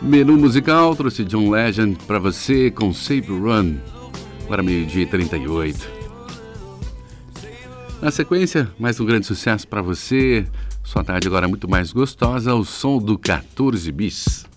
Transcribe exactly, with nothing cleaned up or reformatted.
Menu musical trouxe John Legend pra você com Save Run. Agora meio-dia e trinta e oito. Na sequência, mais um grande sucesso pra você. Sua tarde agora é muito mais gostosa ao som do quatorze bis.